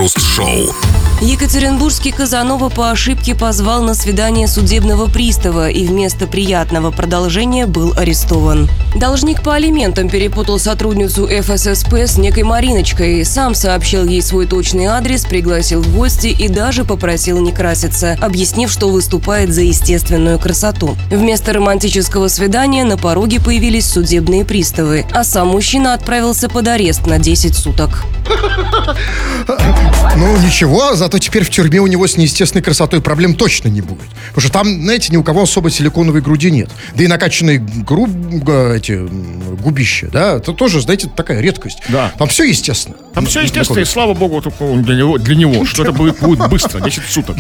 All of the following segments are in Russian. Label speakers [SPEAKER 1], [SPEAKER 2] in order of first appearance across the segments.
[SPEAKER 1] Крем-хруст-шоу.
[SPEAKER 2] Екатеринбургский Казанова по ошибке позвал на свидание судебного пристава и вместо приятного продолжения был арестован. Должник по алиментам перепутал сотрудницу ФССП с некой Мариночкой, сам сообщил ей свой точный адрес, пригласил в гости и даже попросил не краситься, объяснив, что выступает за естественную красоту. Вместо романтического свидания на пороге появились судебные приставы, а сам мужчина отправился под арест на 10 суток.
[SPEAKER 3] Ну, ничего, зато теперь в тюрьме у него с неестественной красотой проблем точно не будет. Потому что там, знаете, ни у кого особо силиконовой груди нет. Да и накачанные губища, да, это тоже, знаете, такая редкость.
[SPEAKER 4] Да.
[SPEAKER 3] Там все естественно.
[SPEAKER 4] Там все естественно, и слава богу для него, что это будет быстро, 10 суток.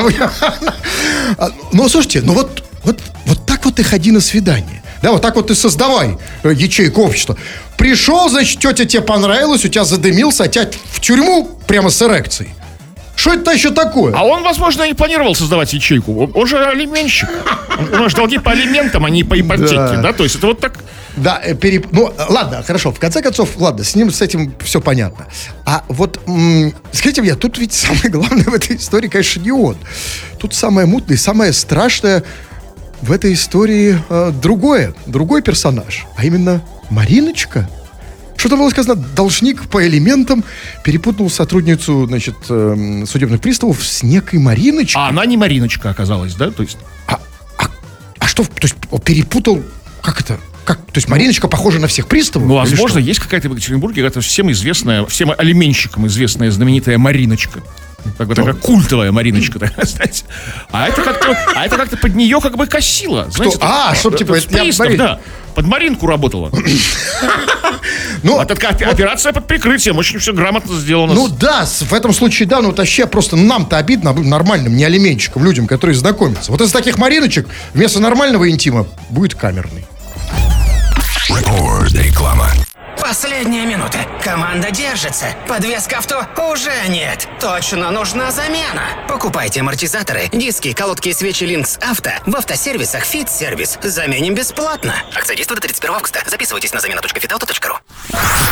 [SPEAKER 3] Ну, слушайте, ну вот так вот и ходи на свидание. Да, вот так вот и создавай ячейку общества. Пришел, значит, тетя тебе понравилась, у тебя задымился, а тебя в тюрьму прямо с эрекцией. Что это еще такое?
[SPEAKER 4] А он, возможно, не планировал создавать ячейку. Он же алименщик. У нас долги по алиментам, а не по ипотеке, да? То есть это вот так...
[SPEAKER 3] Да, ну, ладно, хорошо, в конце концов, ладно, с этим все понятно. А вот, скажите мне, тут ведь самое главное в этой истории, конечно, не он. Тут самое мутное, самое страшное в этой истории другой персонаж, а именно Мариночка. Что-то было сказано, должник по элементам перепутал сотрудницу, значит, судебных приставов с некой Мариночкой.
[SPEAKER 4] А она не Мариночка оказалась, да? То есть...
[SPEAKER 3] А что, то есть перепутал, как это? Как? То есть Мариночка похожа на всех приставов?
[SPEAKER 4] Ну, возможно, есть какая-то в Екатеринбурге, это всем известная, всем алименщикам известная знаменитая Мариночка. Такая культовая Мариночка, знаете. А это как-то под нее как бы косило. Знаете,
[SPEAKER 3] чтобы типа это
[SPEAKER 4] пристав, да. Под Маринку работала.
[SPEAKER 3] Ну,
[SPEAKER 4] а такая операция под прикрытием. Очень все грамотно сделано.
[SPEAKER 3] Ну да, в этом случае да, но вообще просто нам-то обидно, нормальным, не алименщикам, людям, которые знакомятся. Вот из таких Мариночек вместо нормального интима будет камерный.
[SPEAKER 1] Реклама.
[SPEAKER 5] Последняя минута. Команда держится. Подвеска авто уже нет. Точно нужна замена. Покупайте амортизаторы, диски, колодки и свечи Линкс Авто в автосервисах Fit Service. Заменим бесплатно. Акция действует до 31 августа. Записывайтесь на замена.fitauto.ru.